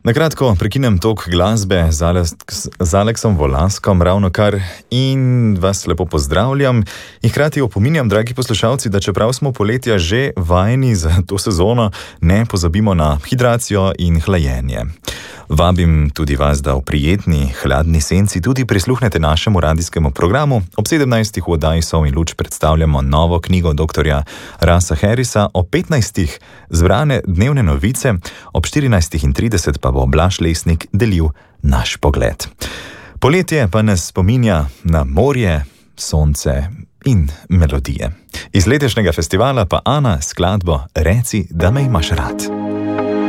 Na kratko prekinem tok glasbe z Aleksom Volaskom ravno kar in vas lepo pozdravljam in hkrati opominjam, dragi poslušalci, da čeprav smo poletja že vajeni za to sezono, ne pozabimo na hidracijo in hlajenje. Vabim tudi vas, da v prijetni, hladni senci tudi prisluhnete našemu radijskemu programu. Ob 17. v oddaji Sol in luč predstavljamo novo knjigo doktorja Russa Harrisa, ob 15. zbrane dnevne novice, ob 14.30 pa bo Blaž Lesnik delil naš pogled. Poletje pa nas spominja na morje, sonce in melodije. Iz letošnjega festivala pa Ana skladbo Reci, da me imaš rad.